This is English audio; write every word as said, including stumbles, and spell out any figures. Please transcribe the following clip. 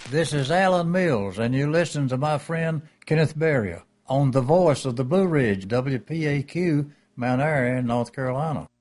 This is Alan Mills, and you're listening to my friend Kenneth Berria on the voice of the Blue Ridge, W P A Q, Mount Airy, North Carolina.